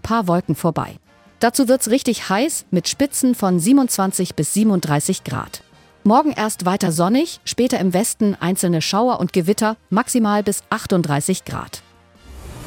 paar Wolken vorbei. Dazu wird's richtig heiß mit Spitzen von 27 bis 37 Grad. Morgen erst weiter sonnig, später im Westen einzelne Schauer und Gewitter, maximal bis 38 Grad.